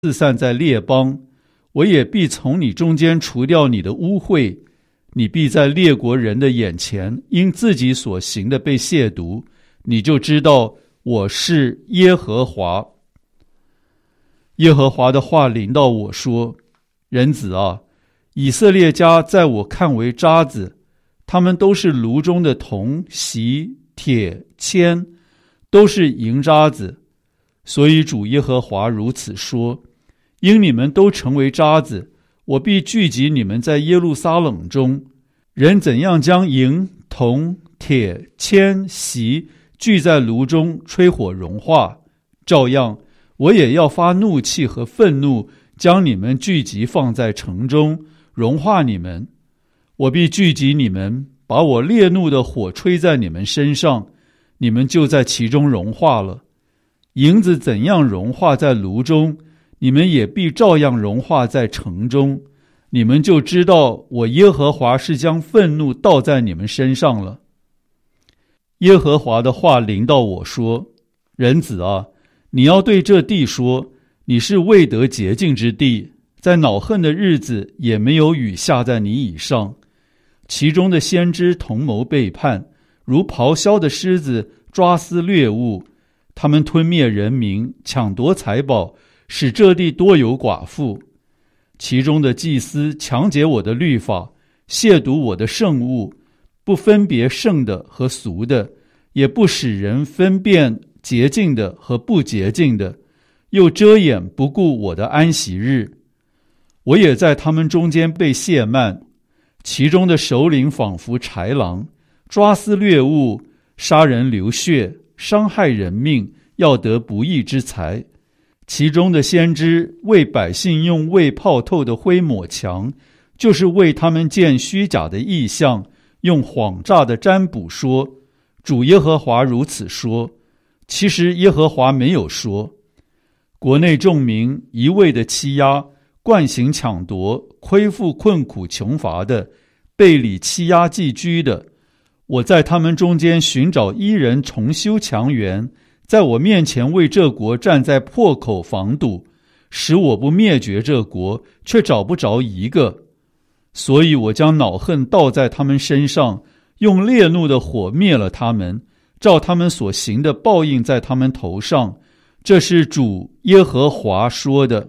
四散在列邦，我也必从你中间除掉你的污秽，你必在列国人的眼前因自己所行的被亵渎，你就知道我是耶和华。耶和华的话临到我说：人子啊，以色列家在我看为渣子，他们都是炉中的铜、锡、铁、铅，都是银渣子。所以主耶和华如此说：因你们都成为渣子，我必聚集你们在耶路撒冷中。人怎样将银、铜、铁、铅、锡聚在炉中吹火融化，照样我也要发怒气和愤怒，将你们聚集放在城中，融化你们。我必聚集你们，把我烈怒的火吹在你们身上，你们就在其中融化了。银子怎样融化在炉中，你们也必照样融化在城中，你们就知道我耶和华是将愤怒倒在你们身上了。耶和华的话临到我说：人子啊，你要对这地说，你是未得洁净之地，在恼恨的日子也没有雨下在你以上。其中的先知同谋背叛，如咆哮的狮子抓撕掠物，他们吞灭人民，抢夺财宝，使这地多有寡妇。其中的祭司强解我的律法，亵渎我的圣物，不分别圣的和俗的，也不使人分辨洁净的和不洁净的，又遮掩不顾我的安息日。我也在他们中间被亵慢，其中的首领仿佛豺狼，抓撕掠物，杀人流血，伤害人命，要得不义之财。其中的先知为百姓用未泡透的灰抹墙，就是为他们见虚假的异象，用谎诈的占卜说：主耶和华如此说。其实耶和华没有说。国内众民一味的欺压，惯行抢夺，亏负困苦穷乏的，背里欺压寄居的，我在他们中间寻找一人重修墙垣，在我面前为这国站在破口防堵，使我不灭绝这国，却找不着一个。所以我将恼恨倒在他们身上，用烈怒的火灭了他们，照他们所行的报应在他们头上。这是主耶和华说的。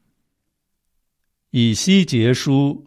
以西结书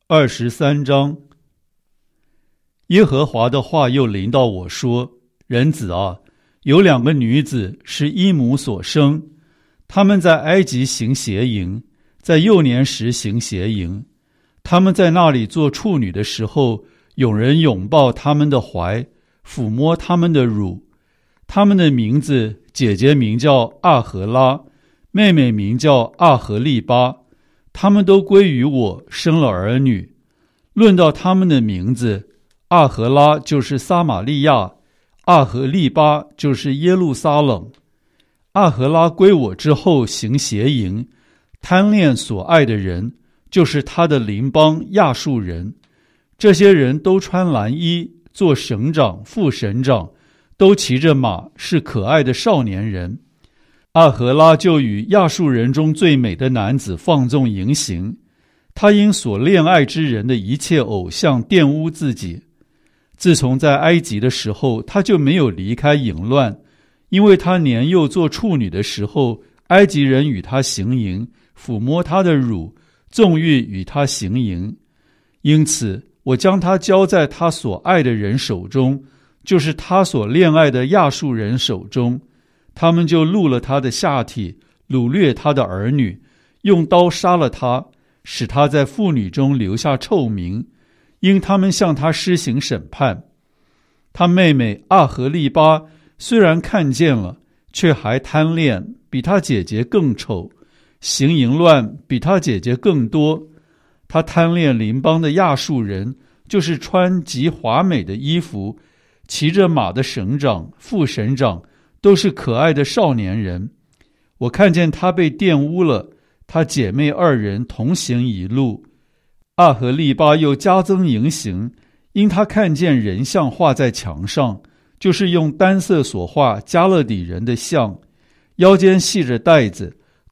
23章。耶和华的话又临到我说：人子啊，有2个女子是一母所生，她们在埃及行邪淫，在幼年时行邪淫。她们在那里做处女的时候，有人拥抱她们的怀，抚摸她们的乳。她们的名字，姐姐名叫阿荷拉，妹妹名叫阿荷利巴。她们都归于我，生了儿女。论到她们的名字，阿荷拉就是撒玛利亚，阿荷利巴就是耶路撒冷。阿荷拉归我之后行邪淫，贪恋所爱的人，就是他的邻邦亚述人。这些人都穿蓝衣，做省长、副省长，都骑着马，是可爱的少年人。阿荷拉就与亚述人中最美的男子放纵淫行，他因所恋爱之人的一切偶像玷污自己。自从在埃及的时候，他就没有离开淫乱，因为他年幼做处女的时候，埃及人与他行淫，抚摸他的乳，纵欲与他行淫。因此我将他交在他所爱的人手中，就是他所恋爱的亚述人手中。他们就戮了他的下体，掳掠他的儿女，用刀杀了他，使他在妇女中留下臭名，因他们向他施行审判。他妹妹阿荷利巴虽然看见了，却还贪恋，比他姐姐更丑，行淫乱比他姐姐更多。他贪恋邻邦的亚述人，就是穿极华美的衣服，骑着马的省长、副省长，都是可爱的少年人。我看见他被玷污了，他姐妹2人同行一路。阿荷利巴又加增淫行，因他看见人像画在墙上，就是用丹色所画加勒底人的像，腰间系着带子，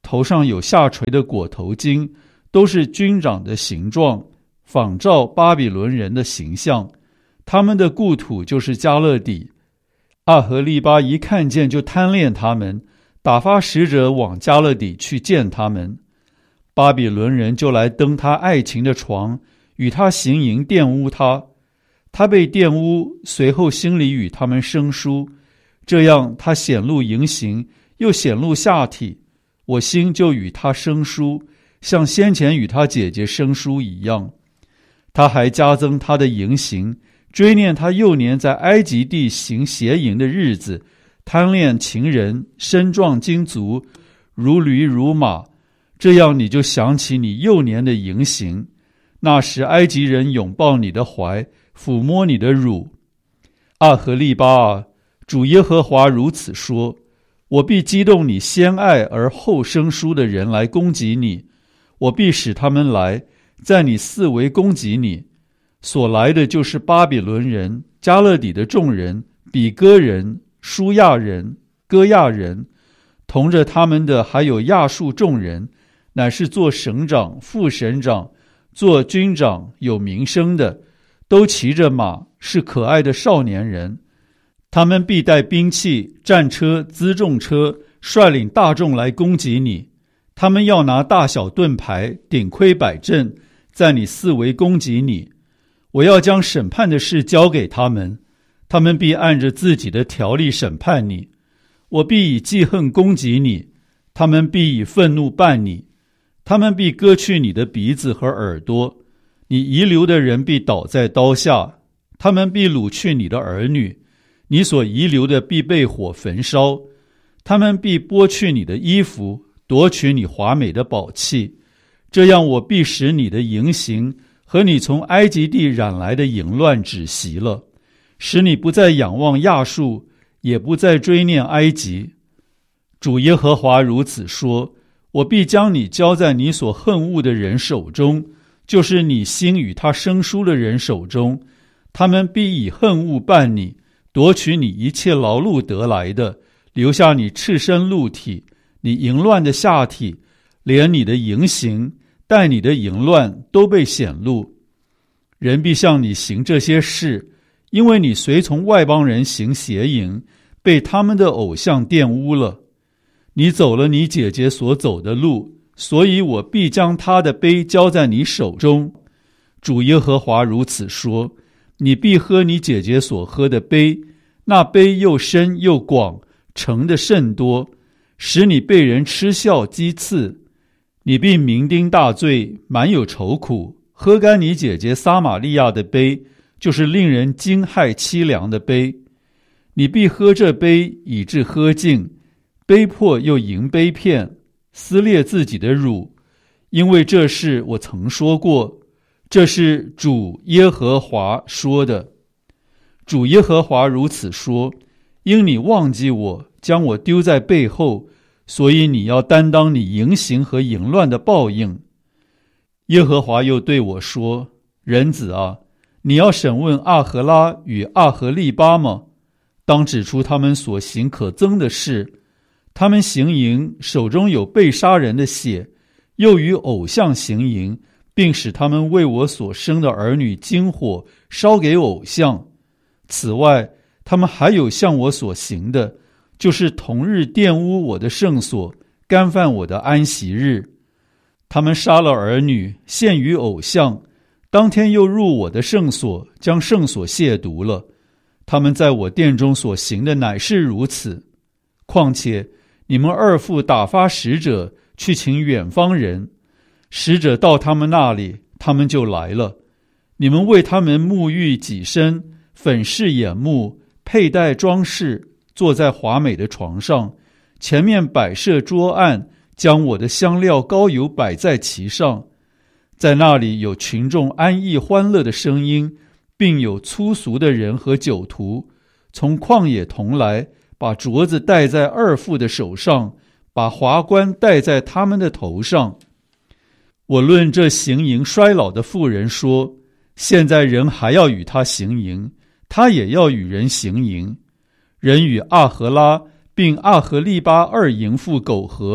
头上有下垂的裹头巾，都是军长的形状，仿照巴比伦人的形象。他们的故土就是迦勒底。阿合利巴一看见就贪恋他们，打发使者往迦勒底去见他们。巴比伦人就来登他爱情的床，与他行淫，玷污他。他被玷污，随后心里与他们生疏，这样他显露淫行，又显露下体，我心就与他生疏，像先前与他姐姐生疏一样。他还加增他的淫行，追念他幼年在埃及地行邪淫的日子，贪恋情人，身壮筋足，如驴如马。这样你就想起你幼年的淫行，那时埃及人拥抱你的怀，抚摸你的乳。阿合利巴啊，主耶和华如此说，我必激动你先爱而后生疏的人来攻击你，我必使他们来，在你四围攻击你。所来的就是巴比伦人、迦勒底的众人、比哥人、舒亚人、歌亚人，同着他们的还有亚述众人，乃是做省长、副省长、做军长有名声的，都骑着马，是可爱的少年人。他们必带兵器、战车、辎重车，率领大众来攻击你。他们要拿大小盾牌，顶盔摆阵，在你四围攻击你。我要将审判的事交给他们，他们必按着自己的条例审判你。我必以记恨攻击你，他们必以愤怒办你。他们必割去你的鼻子和耳朵，你遗留的人必倒在刀下。他们必掳去你的儿女，你所遗留的必被火焚烧。他们必剥去你的衣服，夺取你华美的宝器。这样我必使你的淫行和你从埃及地染来的淫乱止息了，使你不再仰望亚述，也不再追念埃及。主耶和华如此说，我必将你交在你所恨恶的人手中，就是你心与他生疏的人手中。他们必以恨恶办你，夺取你一切劳碌得来的，留下你赤身露体，你淫乱的下体，连你的淫行带你的淫乱都被显露。人必向你行这些事，因为你随从外邦人行邪淫，被他们的偶像玷污了。你走了你姐姐所走的路，所以我必将她的杯交在你手中。主耶和华如此说，你必喝你姐姐所喝的杯，那杯又深又广，盛的甚多，使你被人嗤笑讥刺。你必酩酊大醉，满有愁苦，喝干你姐姐撒玛利亚的杯，就是令人惊骇凄凉的杯。你必喝这杯，以致喝尽，杯破又盈杯片，撕裂自己的乳，因为这事我曾说过，这是主耶和华说的。主耶和华如此说，因你忘记我，将我丢在背后，所以你要担当你淫行和淫乱的报应。耶和华又对我说，人子啊，你要审问阿荷拉与阿合利巴吗？当指出他们所行可憎的事。他们行淫，手中有被杀人的血，又与偶像行淫，并使他们为我所生的儿女金火烧给偶像。此外，他们还有向我所行的，就是同日玷污我的圣所，干犯我的安息日。他们杀了儿女，献于偶像，当天又入我的圣所，将圣所亵渎了。他们在我殿中所行的乃是如此。况且你们二父打发使者去请远方人，使者到他们那里，他们就来了。你们为他们沐浴己身，粉饰眼目，佩戴装饰，坐在华美的床上，前面摆设桌案，将我的香料膏油摆在其上。在那里有群众安逸欢乐的声音，并有粗俗的人和酒徒，从旷野同来，把镯子戴在二父的手上，把华冠戴在他们的头上。我论这行淫衰老的妇人说，现在人还要与他行淫，他也要与人行淫。人与阿荷拉并阿合利巴二淫妇苟合，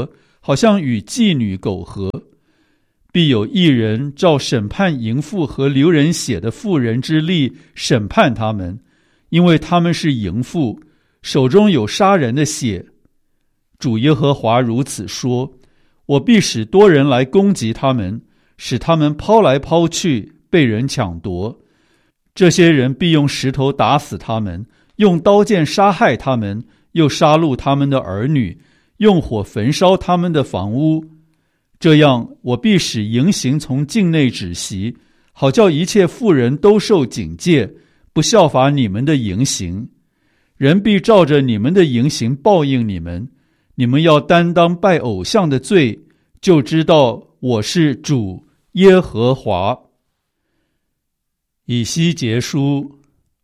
好像与妓女苟合。必有一人照审判淫妇和流人血的妇人之例审判他们，因为他们是淫妇，手中有杀人的血。主耶和华如此说：我必使多人来攻击他们，使他们抛来抛去，被人抢夺。这些人必用石头打死他们，用刀剑杀害他们，又杀戮他们的儿女，用火焚烧他们的房屋。这样，我必使淫行从境内止息，好叫一切妇人都受警戒，不效法你们的淫行。人必照着你们的淫行报应你们。你们要担当拜偶像的罪，就知道我是主耶和华。以西结书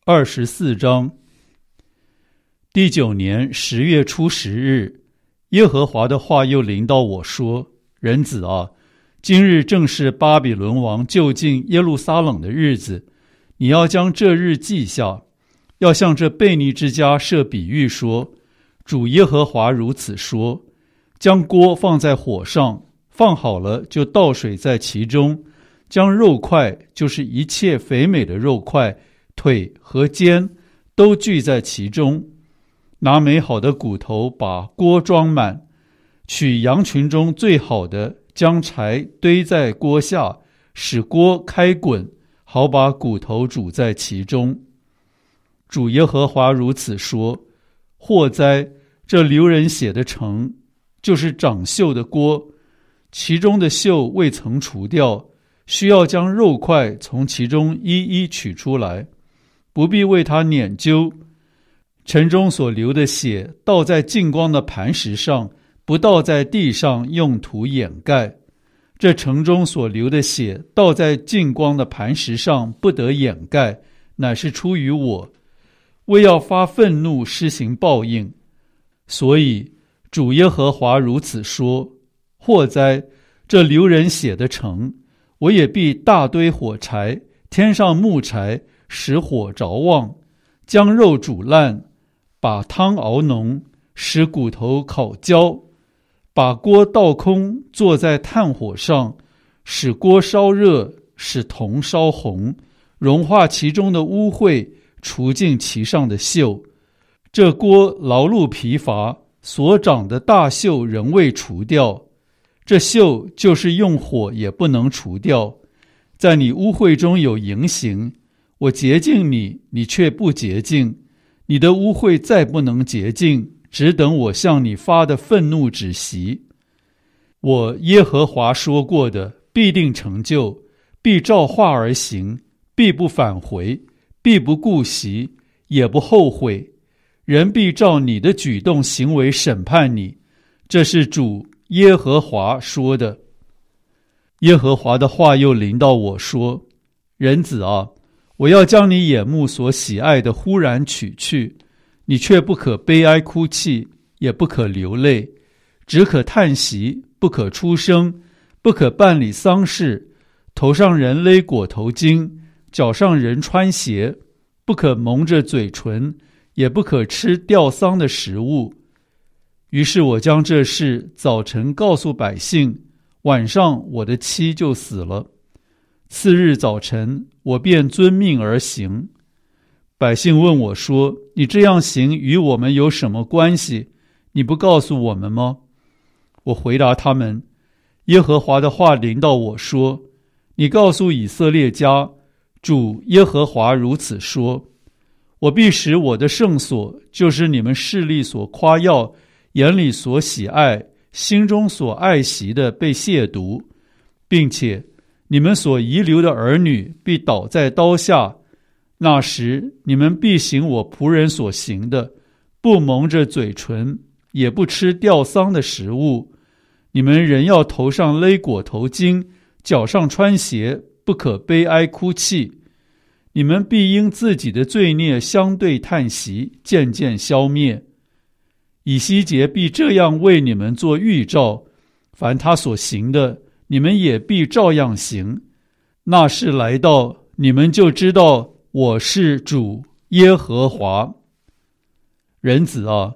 24章。第9年10月初10日，耶和华的话又临到我说：人子啊，今日正是巴比伦王就近耶路撒冷的日子，你要将这日记下，要向这悖逆之家设比喻说：主耶和华如此说，将锅放在火上，放好了就倒水在其中，将肉块，就是一切肥美的肉块，腿和肩都聚在其中，拿美好的骨头把锅装满，取羊群中最好的，将柴堆在锅下，使锅开滚，好把骨头煮在其中。主耶和华如此说：祸哉，这流人血的城，就是长锈的锅，其中的锈未曾除掉，需要将肉块从其中一一取出来，不必为它捻揪。城中所流的血倒在净光的磐石上，不倒在地上用土掩盖。这城中所流的血倒在净光的磐石上，不得掩盖，乃是出于我，为要发愤怒施行报应。所以主耶和华如此说：祸哉，这流人血的城，我也必大堆火柴，添上木柴，使火着旺，将肉煮烂，把汤熬浓，使骨头烤焦，把锅倒空，坐在炭火上，使锅烧热，使铜烧红，融化其中的污秽，除尽其上的锈。这锅劳碌疲乏，所长的大锈仍未除掉，这锈就是用火也不能除掉。在你污秽中有淫行，我洁净你，你却不洁净，你的污秽再不能洁净，只等我向你发的愤怒止息。我耶和华说过的必定成就，必照话而行，必不返回，必不顾惜，也不后悔。人必照你的举动行为审判你，这是主耶和华说的。耶和华的话又临到我说：人子啊，我要将你眼目所喜爱的忽然取去，你却不可悲哀哭泣，也不可流泪，只可叹息，不可出声，不可办理丧事，头上人勒裹头巾，脚上人穿鞋，不可蒙着嘴唇，也不可吃吊丧的食物。于是我将这事早晨告诉百姓，晚上我的妻就死了。次日早晨，我便遵命而行。百姓问我说：你这样行与我们有什么关系？你不告诉我们吗？我回答他们：耶和华的话临到我说：你告诉以色列家，主耶和华如此说：我必使我的圣所，就是你们势力所夸耀，眼里所喜爱，心中所爱惜的被亵渎，并且你们所遗留的儿女必倒在刀下。那时你们必行我仆人所行的，不蒙着嘴唇，也不吃吊丧的食物。你们人要头上勒裹头巾，脚上穿鞋，不可悲哀哭泣。你们必因自己的罪孽相对叹息，渐渐消灭。以西结必这样为你们做预兆，凡他所行的，你们也必照样行。那时来到，你们就知道我是主耶和华。人子啊，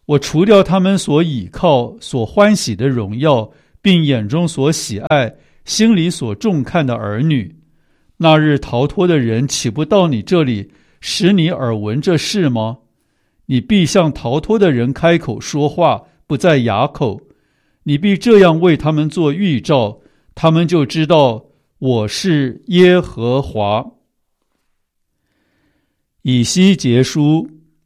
我除掉他们所倚靠、所欢喜的荣耀，并眼中所喜爱、心里所重看的儿女。那日逃脱的人岂不到你这里，使你耳闻这事吗？你必向逃脱的人开口说话，不在哑口。你必这样为他们做预兆，他们就知道我是耶和华。以西结书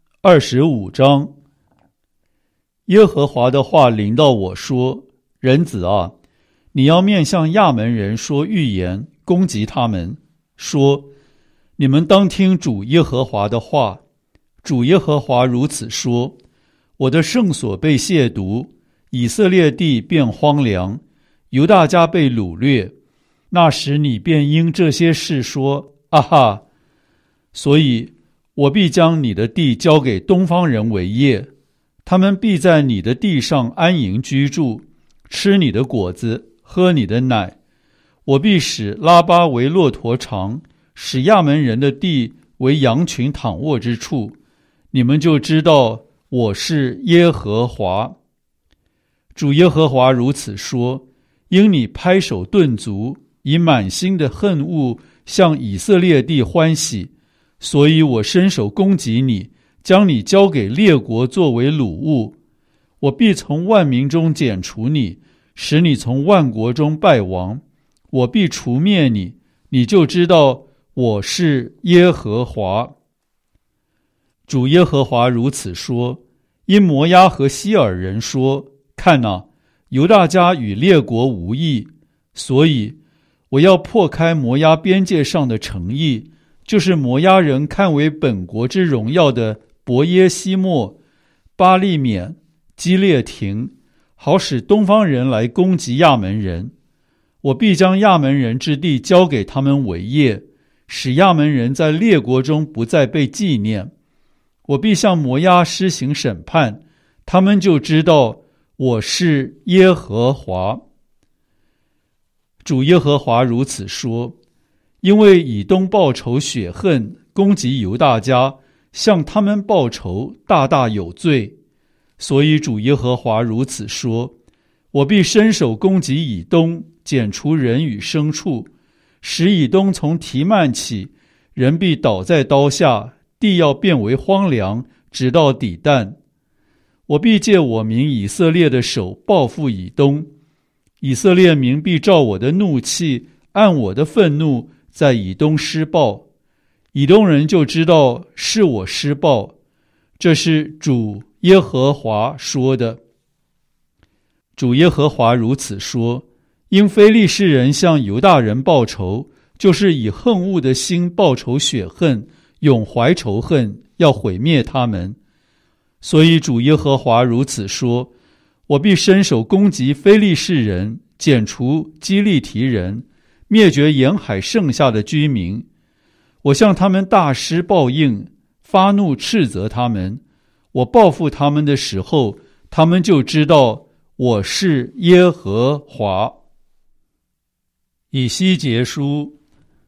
25章。耶和华的话临到我说：人子啊，你要面向亚门人说预言，攻击他们，说：你们当听主耶和华的话。主耶和华如此说：我的圣所被亵渎，以色列地变荒凉，犹大家被掳掠。那时你便因这些事说：啊哈！所以我必将你的地交给东方人为业，他们必在你的地上安营居住，吃你的果子，喝你的奶。我必使拉巴为骆驼场，使亚门人的地为羊群躺卧之处。你们就知道我是耶和华。主耶和华如此说：因你拍手顿足，以满心的恨恶向以色列地欢喜，所以我伸手攻击你，将你交给列国作为掳物。我必从万民中剪除你，使你从万国中败亡。我必除灭你，你就知道我是耶和华。主耶和华如此说：因摩押和希尔人说：看哪，犹大家与列国无异，所以我要破开摩押边界上的城邑，就是摩押人看为本国之荣耀的伯耶西莫、巴利缅、基列亭，好使东方人来攻击亚门人。我必将亚门人之地交给他们为业，使亚门人在列国中不再被纪念。我必向摩押施行审判，他们就知道我是耶和华。主耶和华如此说：因为以东报仇雪恨，攻击犹大家，向他们报仇，大大有罪。所以主耶和华如此说：我必伸手攻击以东，剪除人与牲畜，使以东从提曼起，人必倒在刀下，地要变为荒凉，直到底但。我必借我民以色列的手报复以东，以色列民必照我的怒气，按我的愤怒，在以东施报。以东人就知道是我施报。这是主耶和华说的。主耶和华如此说：因非利士人向犹大人报仇，就是以恨恶的心报仇雪恨，永怀仇恨，要毁灭他们。所以主耶和华如此说：我必伸手攻击非利士人，剪除基利提人，灭绝沿海剩下的居民。我向他们大施报应，发怒斥责他们。我报复他们的时候，他们就知道我是耶和华。以西结书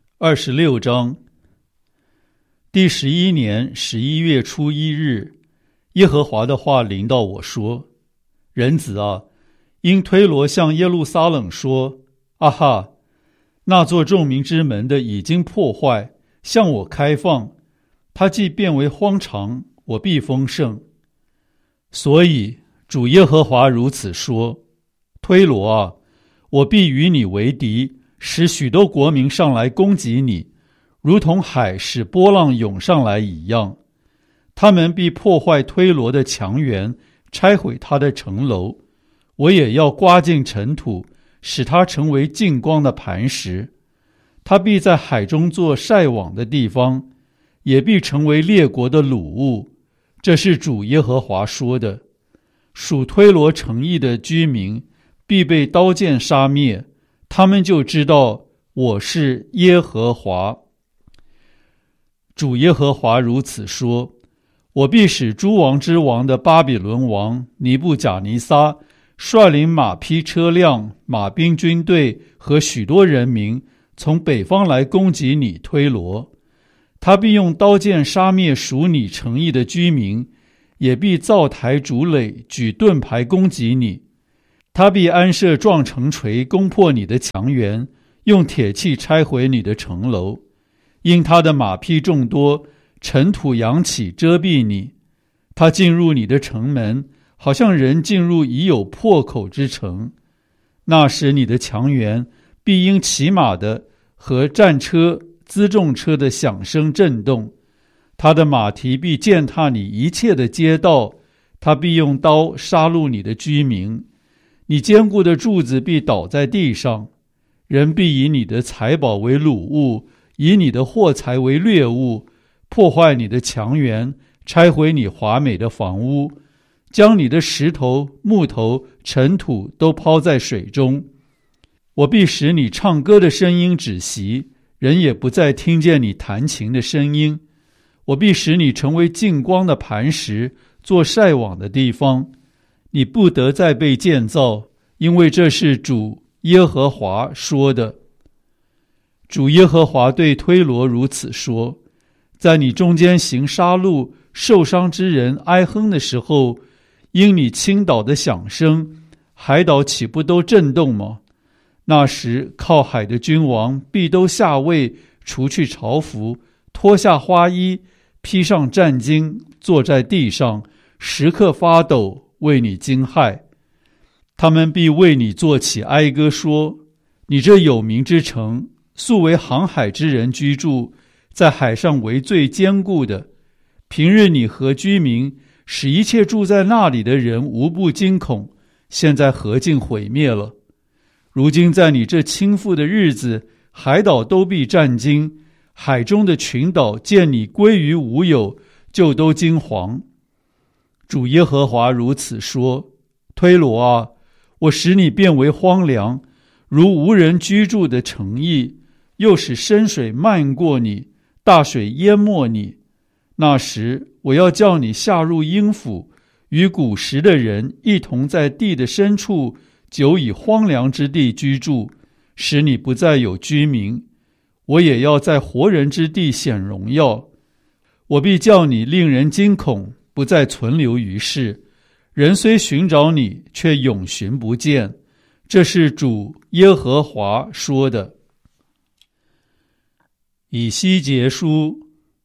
26章。第11年11月初1日，耶和华的话临到我说：人子啊，因推罗向耶路撒冷说：啊哈！那座众民之门的已经破坏，向我开放，它既变为荒场，我必丰盛。所以主耶和华如此说：推罗啊，我必与你为敌，使许多国民上来攻击你，如同海使波浪涌上来一样。他们必破坏推罗的墙垣，拆毁他的城楼。我也要刮尽尘土，使它成为净光的磐石。他必在海中做晒网的地方，也必成为列国的掳物。这是主耶和华说的。属推罗城邑的居民必被刀剑杀灭，他们就知道我是耶和华。主耶和华如此说：我必使诸王之王的巴比伦王尼布甲尼撒率领马匹车辆、马兵军队和许多人民从北方来攻击你推罗。他必用刀剑杀灭属你城邑的居民， 也必造台筑垒，举盾牌攻击你。他必安设撞城锤，攻破你的墙垣，用铁器拆毁你的城楼。因他的马匹众多，尘土扬起遮蔽你。他进入你的城门，好像人进入已有破口之城。那时你的墙垣必因骑马的和战车、辎重车的响声震动。他的马蹄必践踏你一切的街道，他必用刀杀戮你的居民。你坚固的柱子必倒在地上，人必以你的财宝为掳物，以你的货财为掠物，破坏你的墙垣，拆毁你华美的房屋，将你的石头、木头、尘土都抛在水中。我必使你唱歌的声音止息，人也不再听见你弹琴的声音。我必使你成为净光的磐石，做晒网的地方。你不得再被建造，因为这是主耶和华说的。主耶和华对推罗如此说：在你中间行杀戮、受伤之人哀哼的时候，因你倾倒的响声，海岛岂不都震动吗？那时靠海的君王必都下位，除去朝服，脱下花衣，披上战巾，坐在地上，时刻发抖，为你惊骇。他们必为你作起哀歌，说：你这有名之城，素为航海之人居住，在海上为最坚固的。平日你和居民，使一切住在那里的人无不惊恐，现在何竟毁灭了？如今在你这倾覆的日子，海岛都必战惊，海中的群岛见你归于无有，就都惊惶。主耶和华如此说：推罗啊，我使你变为荒凉，如无人居住的城邑，又使深水漫过你，大水淹没你。那时我要叫你下入阴府，与古时的人一同在地的深处，久以荒凉之地居住，使你不再有居民。我也要在活人之地显荣耀。我必叫你令人惊恐，不再存留于世。人虽寻找你，却永寻不见。这是主耶和华说的。以西结书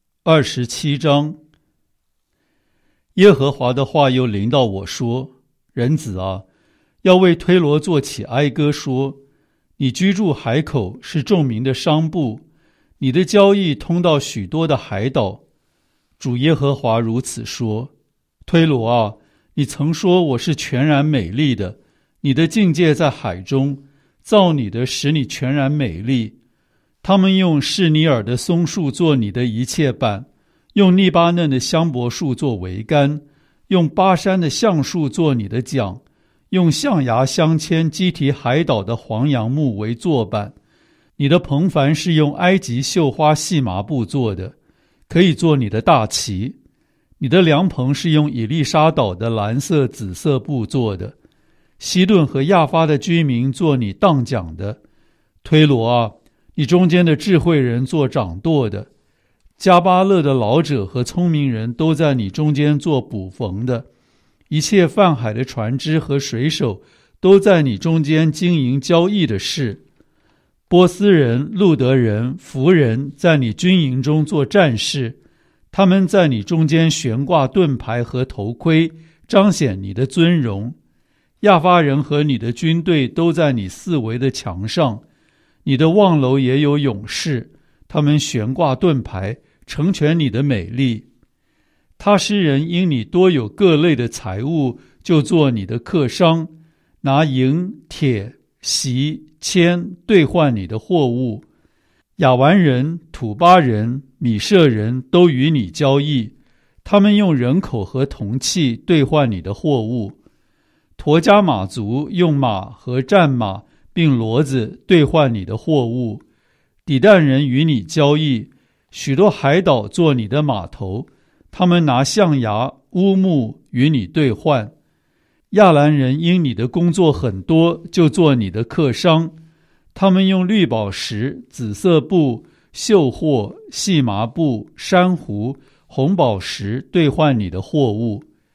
27章。耶和华的话又临到我说：人子啊，要为推罗作起哀歌，说：你居住海口，是众民的商埠，你的交易通到许多的海岛。主耶和华如此说：推罗啊，你曾说我是全然美丽的，你的境界在海中，造你的使你全然美丽。他们用士尼尔的松树做你的一切板，用利巴嫩的香柏树做桅杆，用巴山的橡树做你的桨，用象牙镶嵌基提海岛的黄杨木为座板。你的棚帆是用埃及绣花细麻布做的，可以做你的大旗。你的凉棚是用以利沙岛的蓝色、紫色布做的。西顿和亚发的居民做你当讲的。推罗啊，你中间的智慧人做掌舵的。加巴勒的老者和聪明人都在你中间做捕缝的。一切泛海的船只和水手都在你中间经营交易的事。波斯人、路德人、弗人在你军营中做战士，他们在你中间悬挂盾牌和头盔，彰显你的尊荣。亚发人和你的军队都在你四围的墙上，你的望楼也有勇士，他们悬挂盾牌，成全你的美丽。他施人因你多有各类的财物，就做你的客商，拿银、铁、锡、铅兑换你的货物。亚完人、土巴人、米舍人都与你交易，他们用人口和铜器兑换你的货物。陀加马族用马和战马并骡子兑换你的货物。底但人与你交易，许多海岛做你的码头，他们拿象牙、乌木与你兑换。亚兰人因你的工作很多，就做你的客商，他们用绿宝石、紫色布、绣货、细麻布、珊瑚、红宝石兑换你的货物。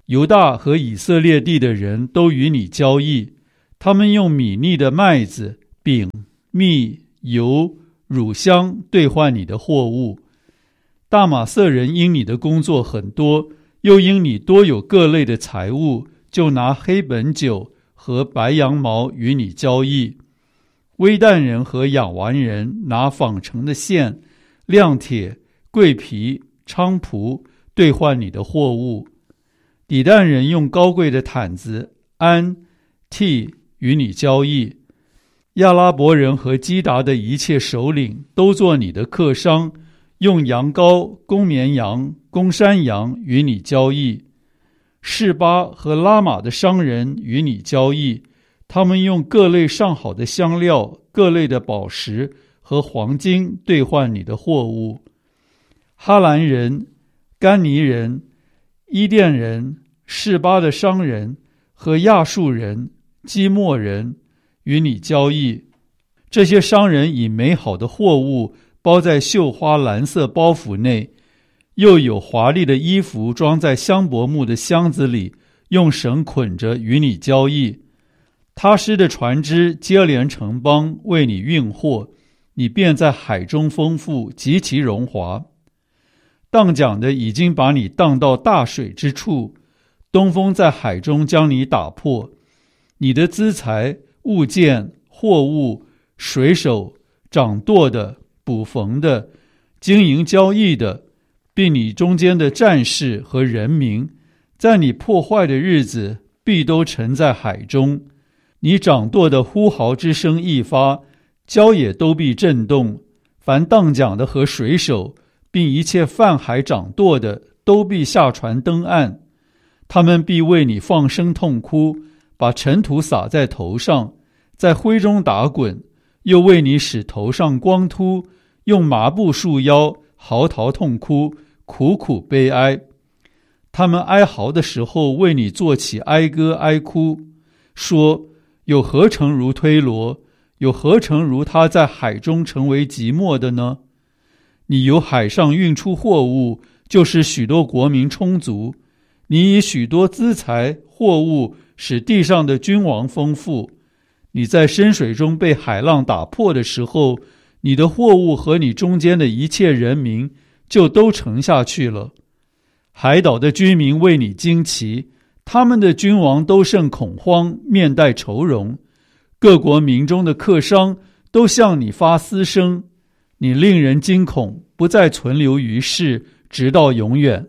犹大和以色列地的人都与你交易，他们用米腻的麦子、饼、蜜、油、乳香兑换你的货物。大马色人因你的工作很多，又因你多有各类的财物，就拿黑本酒和白羊毛与你交易。微旦人和亚完人拿纺成的线、亮铁、桂皮、菖蒲兑换你的货物。底旦人用高贵的毯子、桉、滌与你交易。亚拉伯人和基达的一切首领都做你的客商，用羊羔、公绵羊、公山羊与你交易。示巴和拉玛的商人与你交易，他们用各类上好的香料、各类的宝石和黄金兑换你的货物。哈兰人、甘尼人、伊甸人、示巴的商人和亚述人、基莫人与你交易。这些商人以美好的货物包在绣花蓝色包袱内，又有华丽的衣服装在香柏木的箱子里，用绳捆着与你交易。他施的船只接连城邦为你运货，你便在海中丰富，极其荣华。荡桨的已经把你荡到大水之处，东风在海中将你打破。你的资财、物件、货物、水手、掌舵的、捕缝的、经营交易的，并你中间的战士和人民，在你破坏的日子必都沉在海中。你掌舵的呼号之声一发，礁也都必震动。凡荡桨的和水手，并一切泛海掌舵的，都必下船登岸。他们必为你放声痛哭，把尘土撒在头上，在灰中打滚，又为你使头上光秃，用麻布束腰，嚎啕痛哭，苦苦悲哀。他们哀嚎的时候，为你做起哀歌哀哭，说：有何城如推罗？有何城如他在海中成为寂寞的呢？你由海上运出货物，就使许多国民充足。你以许多资财货物，使地上的君王丰富。你在深水中被海浪打破的时候，你的货物和你中间的一切人民就都沉下去了。海岛的居民为你惊奇，他们的君王都甚恐慌，面带愁容。各国民中的客商都向你发嘶声，你令人惊恐，不再存留于世，直到永远。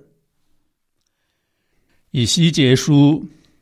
以西结书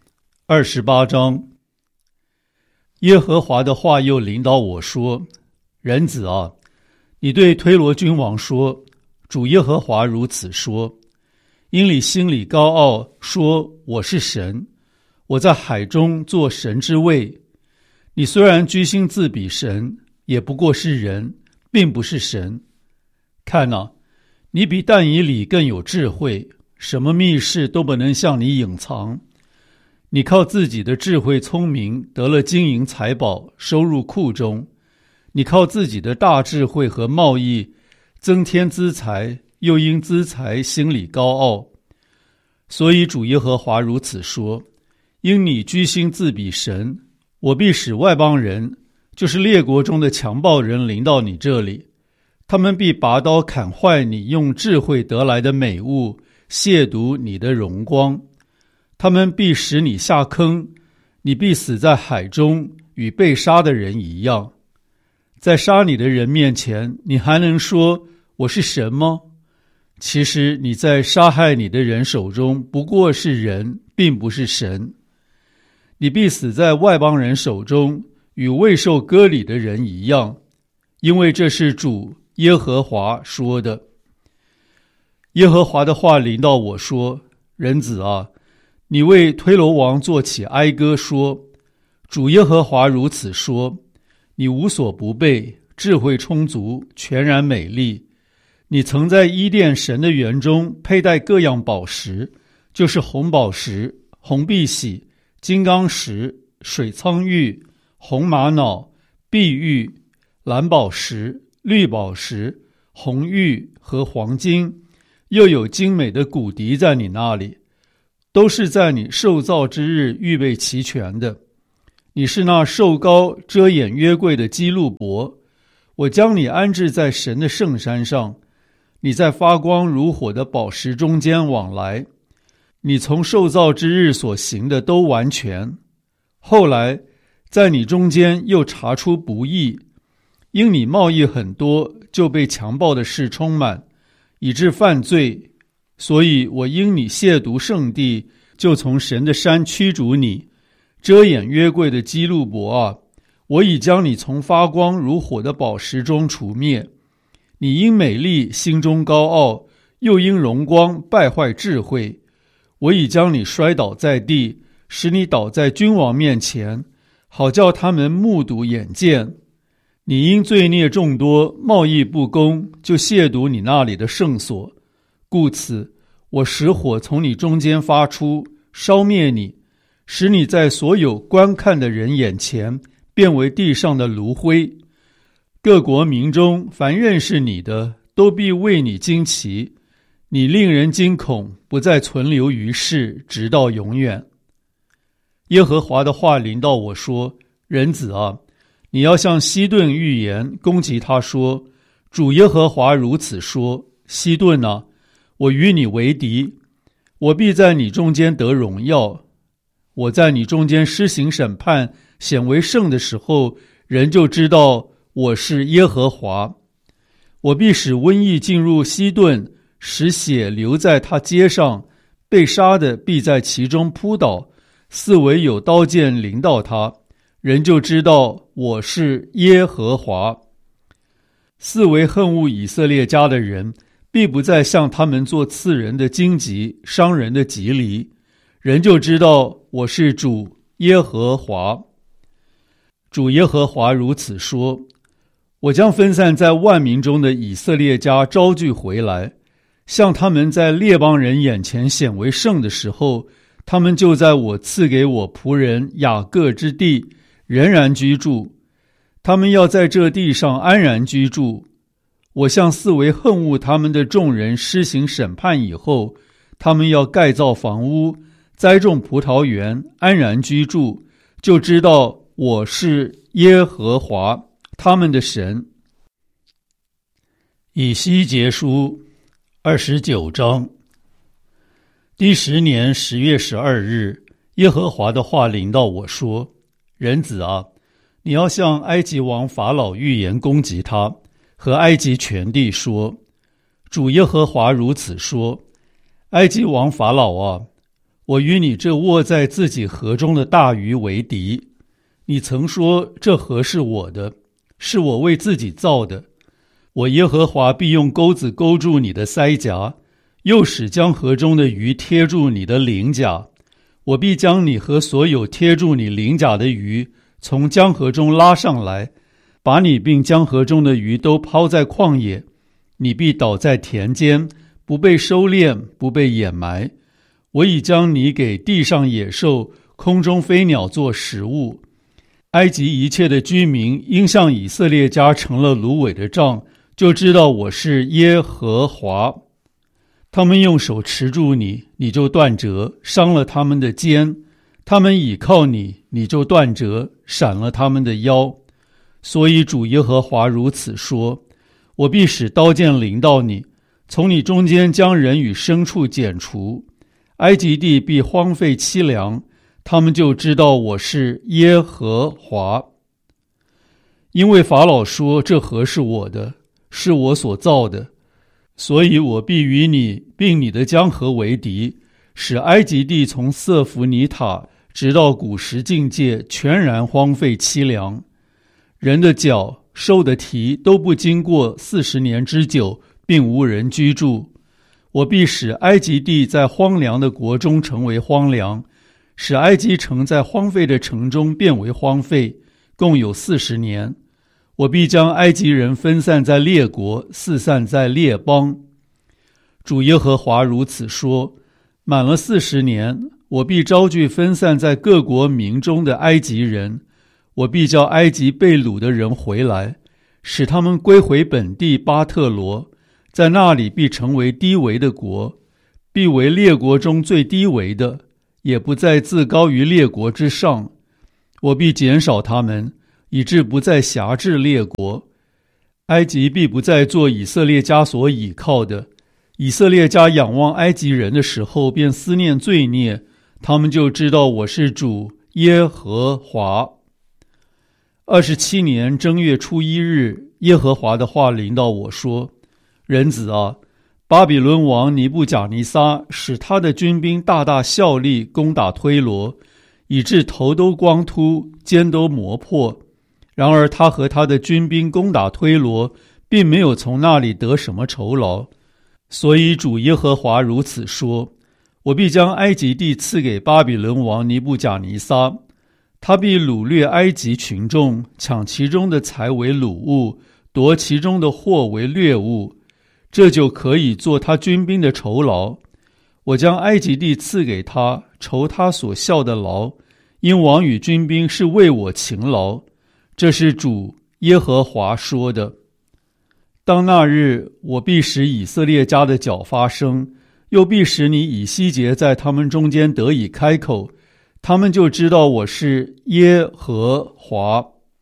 28章。耶和华的话又临到我说：人子啊，你对推罗君王说，主耶和华如此说：因你心里高傲，说我是神，我在海中做神之位。你虽然居心自比神，也不过是人，并不是神。看哪，你比但以理更有智慧，什么密事都不能向你隐藏。你靠自己的智慧聪明，得了金银财宝，收入库中。你靠自己的大智慧和贸易，增添资财，又因资财心里高傲。所以主耶和华如此说：因你居心自比神，我必使外邦人，就是列国中的强暴人临到你这里，他们必拔刀砍坏你用智慧得来的美物，亵渎你的荣光。他们必使你下坑，你必死在海中，与被杀的人一样。在杀你的人面前，你还能说我是神吗？其实你在杀害你的人手中不过是人，并不是神。你必死在外邦人手中，与未受割礼的人一样，因为这是主耶和华说的。耶和华的话临到我说：人子啊，你为推罗王作起哀歌说：主耶和华如此说，你无所不备，智慧充足，全然美丽。你曾在伊甸神的园中佩戴各样宝石，就是红宝石、红碧玺、金刚石、水苍玉、红玛瑙、碧玉、蓝宝石、绿宝石、红玉和黄金，又有精美的骨笛在你那里。 都是在你受造之日预备齐全的。你是那受膏遮掩约柜的基路伯，我将你安置在神的圣山上，你在发光如火的宝石中间往来，你从受造之日所行的都完全。后来在你中间又查出不义，因你贸易很多，就被强暴的事充满，以致犯罪，所以我因你亵渎圣地，就从神的山驱逐你。遮掩约柜的基路伯啊，我已将你从发光如火的宝石中除灭。你因美丽心中高傲，又因荣光败坏智慧。我已将你摔倒在地，使你倒在君王面前，好叫他们目睹眼见。你因罪孽众多，贸易不公，就亵渎你那里的圣所。故此，我使火从你中间发出，烧灭你，使你在所有观看的人眼前变为地上的炉灰。各国民中凡认识你的，都必为你惊奇。你令人惊恐，不再存留于世，直到永远。耶和华的话临到我说：人子啊，你要向西顿预言，攻击他说：主耶和华如此说，西顿啊，我与你为敌，我必在你中间得荣耀。我在你中间施行审判，显为圣的时候，人就知道我是耶和华。我必使瘟疫进入西顿，使血流在他街上，被杀的必在其中扑倒，四围有刀剑临到他，人就知道我是耶和华。四围恨恶以色列家的人，必不再向他们做刺人的荆棘，伤人的蒺藜，人就知道我是主耶和华。主耶和华如此说：我将分散在万民中的以色列家招聚回来，像他们在列邦人眼前显为圣的时候，他们就在我赐给我仆人雅各之地仍然居住。他们要在这地上安然居住。我向四围恨恶他们的众人施行审判以后，他们要盖造房屋，栽种葡萄园，安然居住，就知道我是耶和华他们的神。以西结书29章。第10年10月12日，耶和华的话临到我说：人子啊，你要向埃及王法老预言，攻击他和埃及全地说：主耶和华如此说，埃及王法老啊，我与你这卧在自己河中的大鱼为敌。你曾说这河是我的，是我为自己造的。我耶和华必用钩子勾住你的腮颊，又使江河中的鱼贴住你的鳞甲。我必将你和所有贴住你鳞甲的鱼从江河中拉上来，把你并江河中的鱼都抛在旷野。你必倒在田间，不被收敛，不被掩埋。我已将你给地上野兽、空中飞鸟做食物。埃及一切的居民因向以色列家成了芦苇的杖，就知道我是耶和华。他们用手持住你，你就断折，伤了他们的肩；他们倚靠你，你就断折，闪了他们的腰。所以主耶和华如此说：我必使刀剑临到你，从你中间将人与牲畜剪除。埃及地必荒废凄凉，他们就知道我是耶和华。因为法老说这河是我的，是我所造的，所以我必与你并你的江河为敌，使埃及地从瑟弗尼塔直到古时境界全然荒废凄凉。人的脚、兽的蹄都不经过40年之久，并无人居住。我必使埃及地在荒凉的国中成为荒凉，使埃及城在荒废的城中变为荒废，共有40年。我必将埃及人分散在列国，四散在列邦。主耶和华如此说：满了40年，我必招聚分散在各国民中的埃及人，我必叫埃及被掳的人回来，使他们归回本地巴特罗，在那里必成为低微的国，必为列国中最低微的， 也不再自高于列国之上。我必减少他们，以致不再辖制列国。埃及必不再做以色列家所倚靠的。以色列家仰望埃及人的时候，便思念罪孽，他们就知道我是主耶和华。27年正月初1日，耶和华的话临到我说：人子啊，巴比伦王尼布甲尼撒使他的军兵大大效力，攻打推罗，以致头都光秃，肩都磨破。然而他和他的军兵攻打推罗，并没有从那里得什么酬劳。所以主耶和华如此说：我必将埃及地赐给巴比伦王尼布甲尼撒，他必掳掠埃及群众，抢其中的财为掳物，夺其中的货为掠物，这就可以做他军兵的酬劳。我将埃及地赐给他，酬他所效的劳，因王与军兵是为我勤劳。这是主耶和华说的。当那日，我必使以色列家的脚发声，又必使你以西结在他们中间得以开口，他们就知道我是耶和华。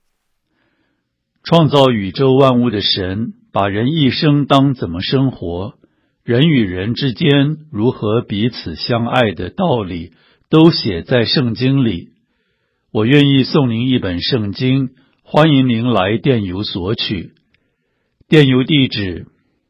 创造宇宙万物的神，把人一生当怎么生活，人与人之间如何彼此相爱的道理，都写在圣经里。我愿意送您一本圣经，欢迎您来电邮索取。电邮地址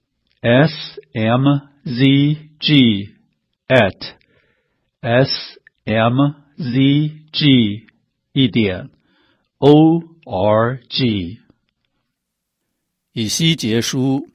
smzg@smzg.org。 以西结书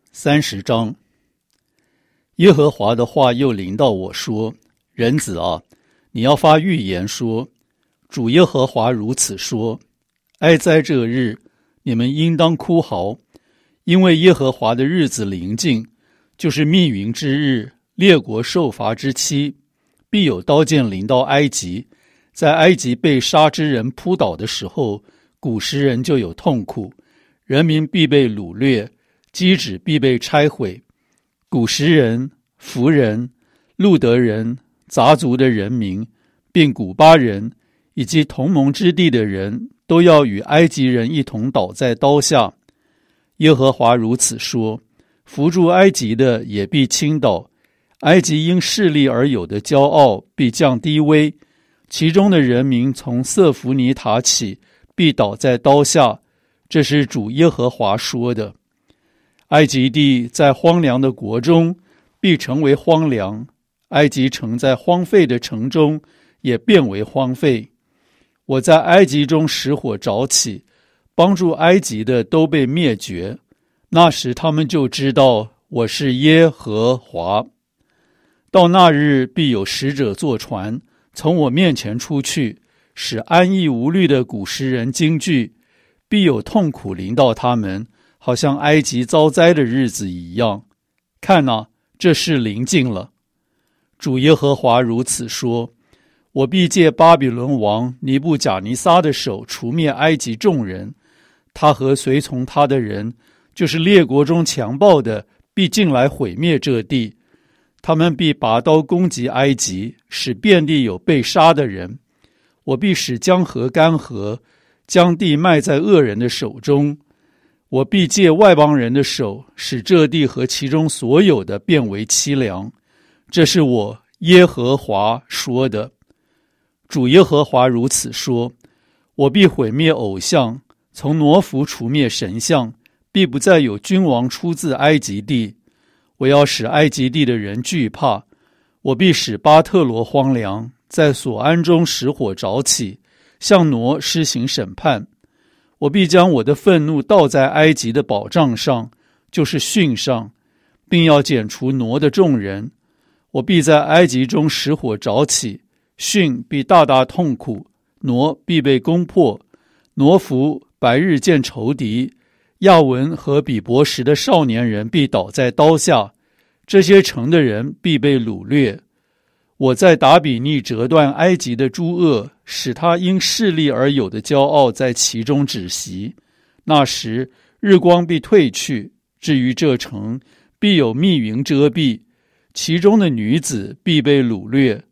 30章。耶和华的话又临到我说：人子啊，你要发预言说，主耶和华如此说：哀哉这日，你们应当哭嚎，因为耶和华的日子临近，就是密云之日，列国受罚之期。必有刀剑临到埃及，在埃及被杀之人扑倒的时候，古时人就有痛苦，人民必被掳掠，基址必被拆毁。古时人、弗人、路德人、杂族的人民，并古巴人以及同盟之地的人，都要与埃及人一同倒在刀下。耶和华如此说：扶助埃及的也必倾倒，埃及因势力而有的骄傲必降低微，其中的人民从瑟弗尼塔起，必倒在刀下。这是主耶和华说的。埃及地在荒凉的国中必成为荒凉，埃及城在荒废的城中也变为荒废。我在埃及中使火着起，帮助埃及的都被灭绝，那时他们就知道我是耶和华。到那日，必有使者坐船，从我面前出去，使安逸无虑的古时人惊惧，必有痛苦临到他们，好像埃及遭灾的日子一样。看哪，这事临近了。主耶和华如此说：我必借巴比伦王尼布甲尼撒的手除灭埃及众人，他和随从他的人，就是列国中强暴的，必进来毁灭这地。他们必拔刀攻击埃及，使遍地有被杀的人。我必使江河干涸，将地卖在恶人的手中。我必借外邦人的手，使这地和其中所有的变为凄凉。这是我耶和华说的。主耶和华如此说：我必毁灭偶像，从挪弗除灭神像，必不再有君王出自埃及地。我要使埃及地的人惧怕，我必使巴特罗荒凉，在所安中使火着起，向挪施行审判。我必将我的愤怒倒在埃及的宝藏上，就是汛上，并要剪除挪的众人。我必在埃及中使火着起，汛必大大痛苦，挪必被攻破。挪弗白日见仇敌，亚文和比伯什的少年人必倒在刀下，这些城的人必被掳掠。我在达比尼折断埃及的诸恶，使他因势力而有的骄傲在其中止息。那时日光必退去，至于这城，必有密云遮蔽，其中的女子必被掳掠。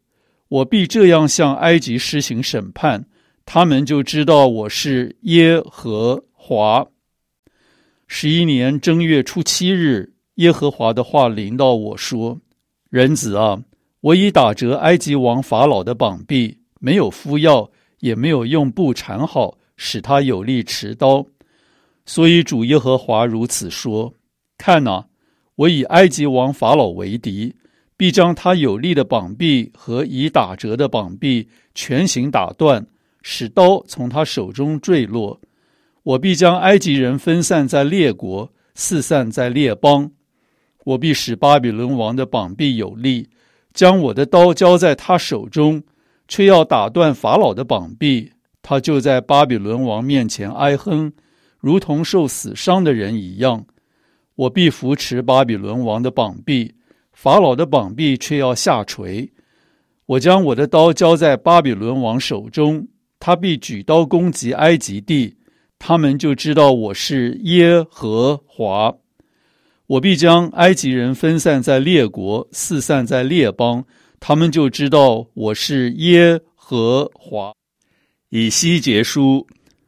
我必这样向埃及施行审判，他们就知道我是耶和华。11年正月初7日，耶和华的话临到我说：人子啊，我已打折埃及王法老的膀臂，没有敷药，也没有用布缠好，使他有力持刀。所以主耶和华如此说：看哪，我以埃及王法老为敌，必将他有力的膀臂和已打折的膀臂全行打断，使刀从他手中坠落。我必将埃及人分散在列国，四散在列邦。我必使巴比伦王的膀臂有力，将我的刀交在他手中，却要打断法老的膀臂，他就在巴比伦王面前哀哼，如同受死伤的人一样。我必扶持巴比伦王的膀臂，法老的膀臂却要下垂。我将我的刀交在巴比伦王手中，他必举刀攻击埃及地，他们就知道我是耶和华。我必将埃及人分散在列国，四散在列邦，他们就知道我是耶和华。以西结书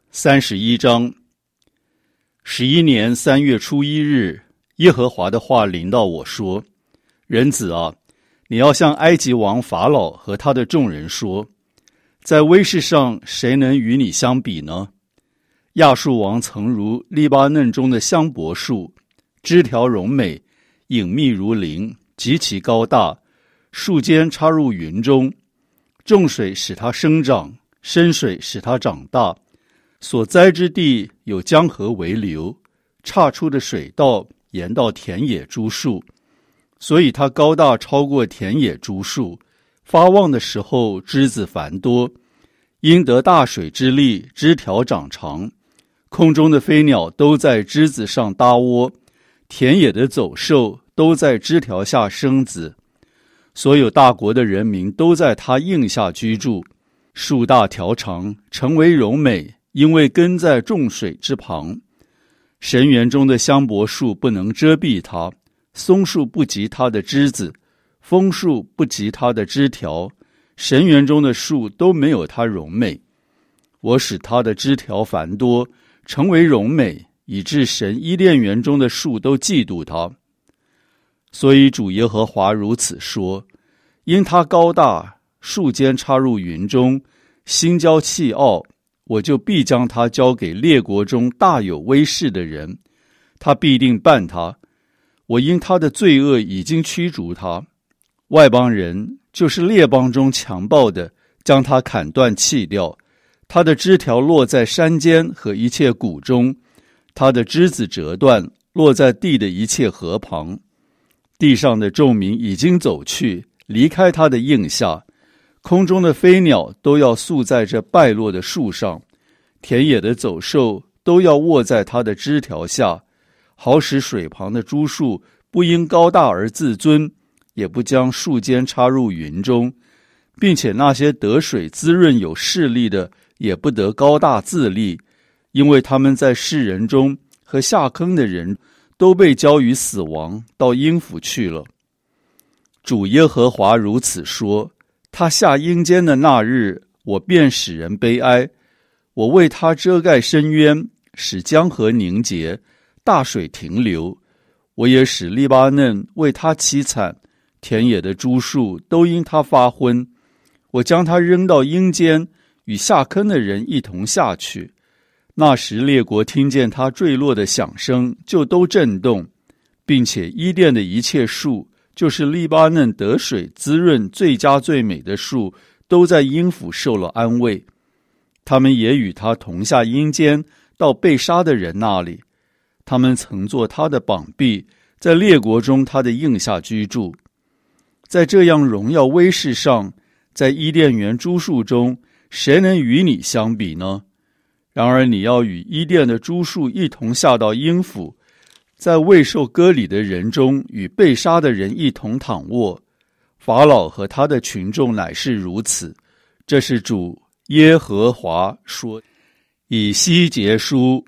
31章。11年3月初1日，耶和华的话临到我说：人子啊，你要向埃及王法老和他的众人说，在威势上谁能与你相比呢？亚述王曾如利巴嫩中的香柏树，枝条荣美，隐秘如林，极其高大，树尖插入云中，众水使它生长，深水使它长大，所栽之地有江河为流，岔出的水道沿到田野株树，所以它高大超过田野株树，发旺的时候枝子繁多，因得大水之力，枝条长长，空中的飞鸟都在枝子上搭窝，田野的走兽都在枝条下生子，所有大国的人民都在它荫下居住。树大条长，成为柔美，因为根在众水之旁。神园中的香柏树不能遮蔽它，松树不及它的枝子，枫树不及它的枝条，神园中的树都没有它荣美。我使它的枝条繁多，成为荣美，以致神伊甸园中的树都嫉妒它。所以主耶和华如此说：因它高大，树尖插入云中，心骄气傲，我就必将它交给列国中大有威势的人，他必定办他。我因他的罪恶已经驱逐他。外邦人，就是列邦中强暴的，将他砍断弃掉，他的枝条落在山间和一切谷中，他的枝子折断，落在地的一切河旁。地上的众民已经走去，离开他的荫下，空中的飞鸟都要宿在这败落的树上，田野的走兽都要卧在它的枝条下，好使水旁的株树不因高大而自尊，也不将树尖插入云中，并且那些得水滋润有势力的也不得高大自立，因为他们在世人中和下坑的人都被交于死亡，到阴府去了。主耶和华如此说：他下阴间的那日，我便使人悲哀，我为他遮盖深渊，使江河凝结，大水停留。我也使利巴嫩为他凄惨，田野的株树都因他发昏。我将他扔到阴间，与下坑的人一同下去。那时列国听见他坠落的响声，就都震动，并且伊甸的一切树，就是利巴嫩得水滋润最佳最美的树，都在阴府受了安慰。他们也与他同下阴间，到被杀的人那里。他们曾做他的膀臂，在列国中他的荫下居住。在这样荣耀威势上，在伊甸园株树中，谁能与你相比呢？然而你要与伊甸的株树一同下到阴府，在未受割礼的人中与被杀的人一同躺卧。法老和他的群众乃是如此。这是主耶和华说。以西结书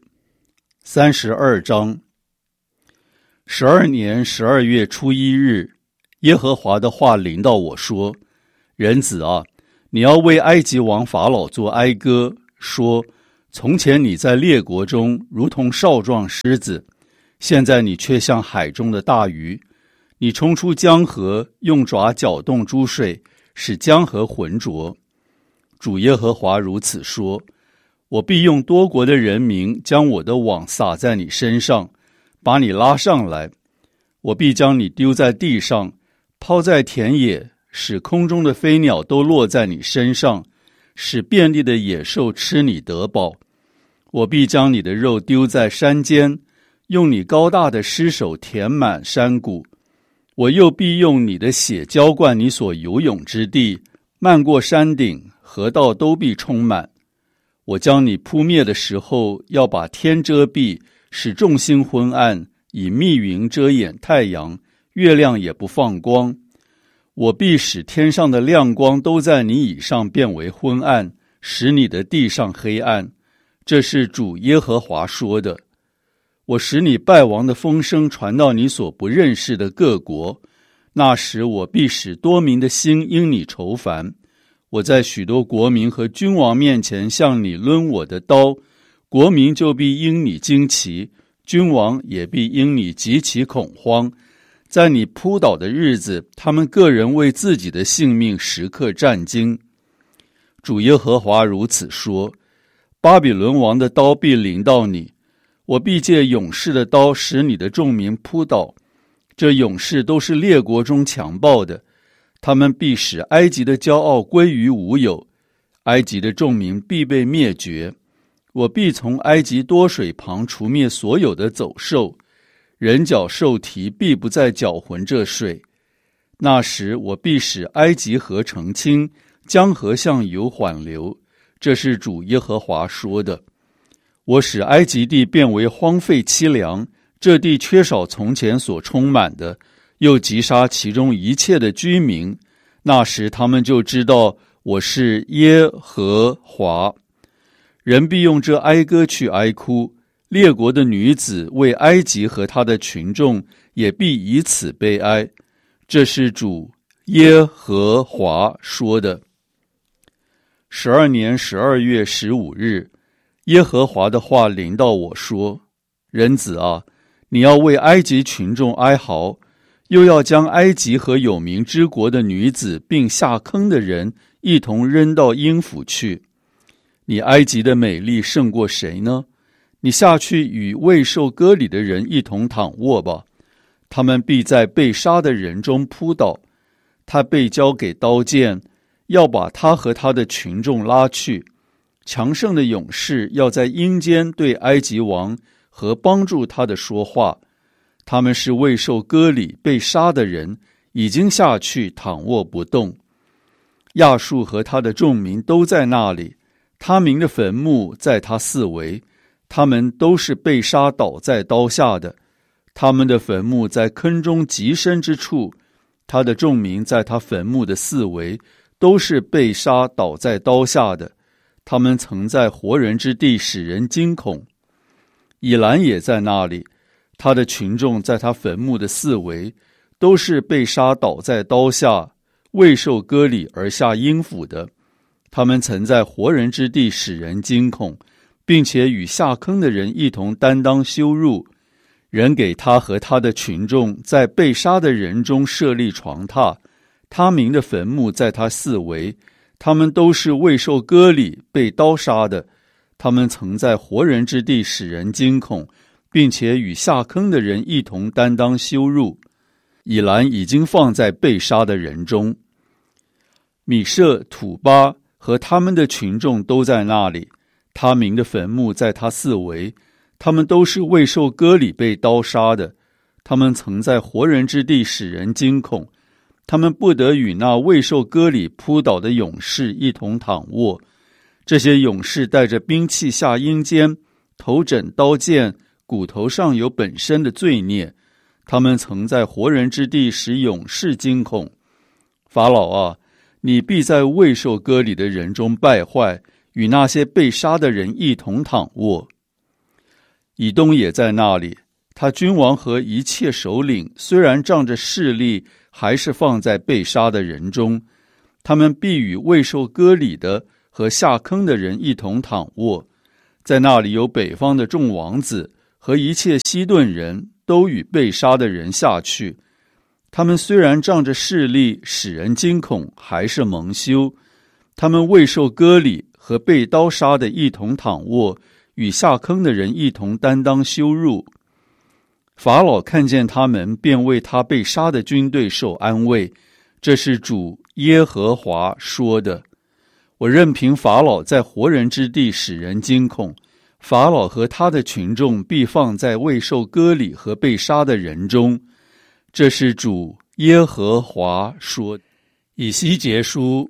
32章。12年12月初1日，耶和华的话临到我说： 人子啊，你要为埃及王法老做哀歌，说：从前你在列国中如同少壮狮子，现在你却像海中的大鱼。你冲出江河，用爪搅动诸水，使江河浑浊。主耶和华如此说：我必用多国的人民将我的网撒在你身上，把你拉上来。我必将你丢在地上，抛在田野，使空中的飞鸟都落在你身上，使遍地的野兽吃你得饱。我必将你的肉丢在山间，用你高大的尸首填满山谷。我又必用你的血浇灌你所游泳之地，漫过山顶，河道都必充满。我将你扑灭的时候，要把天遮蔽，使众星昏暗，以密云遮掩太阳，月亮也不放光。我必使天上的亮光都在你以上变为昏暗，使你的地上黑暗。这是主耶和华说的。我使你败亡的风声传到你所不认识的各国，那时我必使多民的心因你愁烦。我在许多国民和君王面前向你抡我的刀，国民就必因你惊奇，君王也必因你极其恐慌。在你扑倒的日子，他们个人为自己的性命时刻战惊。主耶和华如此说：巴比伦王的刀必临到你，我必借勇士的刀使你的众民扑倒。这勇士都是列国中强暴的，他们必使埃及的骄傲归于无有，埃及的众民必被灭绝。我必从埃及多水旁除灭所有的走兽，人脚兽蹄必不再搅浑这水。那时我必使埃及河澄清，江河向油缓流。这是主耶和华说的。我使埃及地变为荒废凄凉，这地缺少从前所充满的，又击杀其中一切的居民。那时他们就知道我是耶和华。人必用这哀歌去哀哭，列国的女子为埃及和他的群众也必以此悲哀。这是主耶和华说的。12年12月15日，耶和华的话临到我说：人子啊，你要为埃及群众哀嚎，又要将埃及和有名之国的女子并下坑的人一同扔到阴府去。你埃及的美丽胜过谁呢？你下去与未受割礼的人一同躺卧吧，他们必在被杀的人中扑倒。他被交给刀剑，要把他和他的群众拉去。强盛的勇士要在阴间对埃及王和帮助他的说话。他们是未受割礼被杀的人，已经下去躺卧不动。亚述和他的众民都在那里，他民的坟墓在他四围，他们都是被杀倒在刀下的。他们的坟墓在坑中极深之处，他的众民在他坟墓的四围，都是被杀倒在刀下的。他们曾在活人之地使人惊恐。以兰也在那里，他的群众在他坟墓的四围，都是被杀倒在刀下，未受割礼而下阴府的。他们曾在活人之地使人惊恐，并且与下坑的人一同担当羞辱。人给他和他的群众在被杀的人中设立床榻，他民的坟墓在他四围，他们都是未受割礼被刀杀的。他们曾在活人之地使人惊恐，并且与下坑的人一同担当羞辱。以兰已经放在被杀的人中。米舍、土巴和他们的群众都在那里，他民的坟墓在他四围，他们都是未受割礼被刀杀的。他们曾在活人之地使人惊恐，他们不得与那未受割礼扑倒的勇士一同躺卧。这些勇士带着兵器下阴间，头枕刀剑，骨头上有本身的罪孽。他们曾在活人之地使勇士惊恐。法老啊，你必在未受割礼的人中败坏，与那些被杀的人一同躺卧。以东也在那里，他君王和一切首领虽然仗着势力，还是放在被杀的人中。 他们必与未受割礼的和下坑的人一同躺卧，在那里有北方的众王子和一切西顿人都与被杀的人下去。他们虽然仗着势力使人惊恐，还是蒙羞。他们未受割礼和被刀杀的一同躺卧，与下坑的人一同担当羞辱。法老看见他们，便为他被杀的军队受安慰。这是主耶和华说的。我任凭法老在活人之地使人惊恐，法老和他的群众必放在未受割礼和被杀的人中。这是主耶和华说。以西结书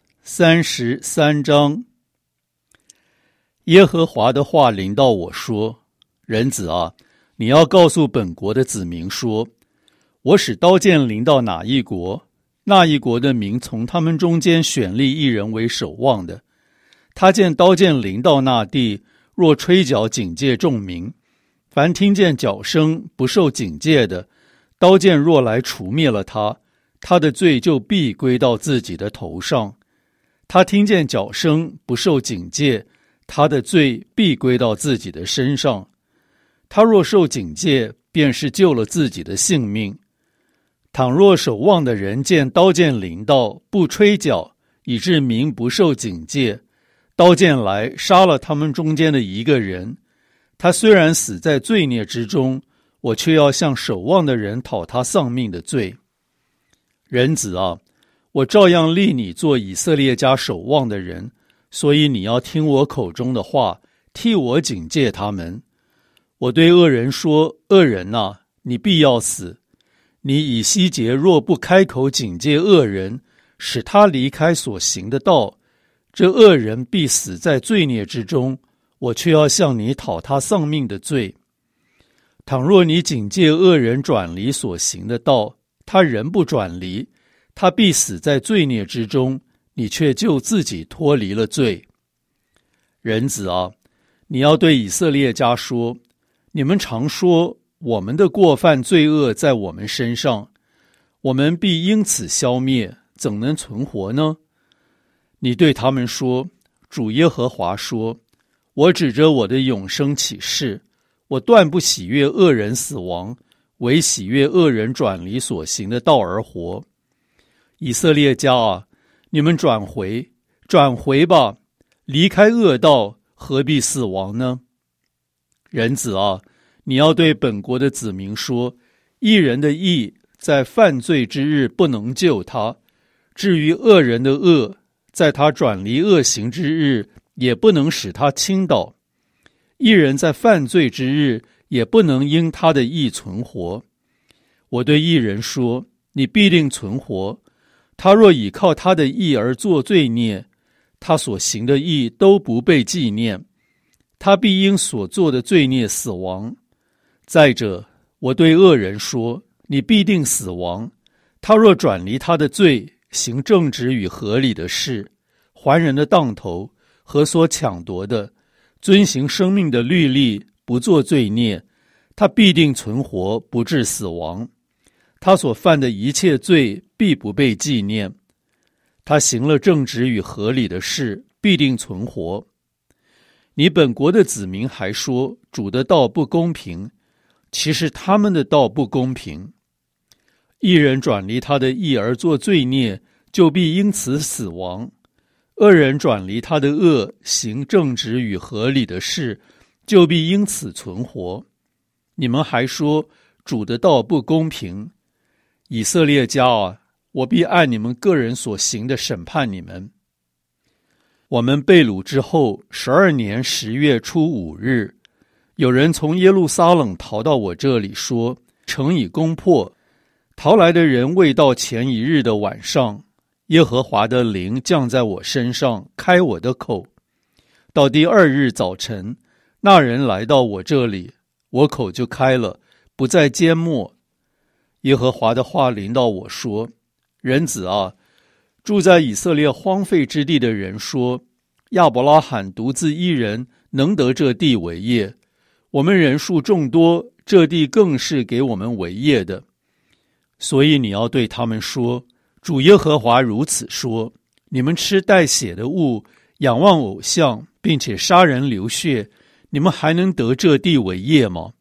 33章。耶和华的话临到我说：人子啊，你要告诉本国的子民说，我使刀剑临到哪一国，那一国的民从他们中间选立一人为守望的。他见刀剑临到那地，若吹角警戒众民，凡听见角声不受警戒的，刀剑若来除灭了他，他的罪就必归到自己的头上。他听见角声不受警戒，他的罪必归到自己的身上。他若受警戒，便是救了自己的性命。倘若守望的人见刀剑临到，不吹角，以致民不受警戒，刀剑来杀了他们中间的一个人，他虽然死在罪孽之中，我却要向守望的人讨他丧命的罪。人子啊，我照样立你做以色列家守望的人，所以你要听我口中的话，替我警戒他们。我对恶人说：恶人啊，你必要死。你以西结若不开口警戒恶人，使他离开所行的道，这恶人必死在罪孽之中，我却要向你讨他丧命的罪。倘若你警戒恶人转离所行的道，他仍不转离，他必死在罪孽之中，你却就自己脱离了罪。人子啊，你要对以色列家说，你们常说我们的过犯罪恶在我们身上，我们必因此消灭，怎能存活呢？你对他们说，主耶和华说，我指着我的永生起誓，我断不喜悦恶人死亡，唯喜悦恶人转离所行的道而活。以色列家啊，你们转回吧，离开恶道，何必死亡呢？人子啊，你要对本国的子民说，义人的义在犯罪之日不能救他，至于恶人的恶，在他转离恶行之日也不能使他倾倒。义人在犯罪之日也不能因他的义存活。我对义人说，你必定存活。他若倚靠他的义而作罪孽，他所行的义都不被纪念，他必因所做的罪孽死亡。再者，我对恶人说，你必定死亡。他若转离他的罪，行正直与合理的事，还人的当头和所抢夺的，遵行生命的律例，不做罪孽，他必定存活，不致死亡。他所犯的一切罪必不被纪念。他行了正直与合理的事，必定存活。你本国的子民还说，主的道不公平，其实他们的道不公平。义人转离他的义而做罪孽，就必因此死亡。恶人转离他的恶，行正直与合理的事，就必因此存活。你们还说，主的道不公平。以色列家啊，我必按你们个人所行的审判你们。我们被掳之后12年10月初5日，有人从耶路撒冷逃到我这里，说城已攻破。逃来的人未到前一日的晚上，耶和华的灵降在我身上，开我的口。到第2日早晨，那人来到我这里，我口就开了，不再缄默。耶和华的话临到我说，人子啊，住在以色列荒废之地的人说，亚伯拉罕独自一人能得这地为业，我们人数众多，这地更是给我们为业的。所以你要对他们说，主耶和华如此说， 你们吃带血的物，仰望偶像，并且杀人流血，你们还能得这地为业吗？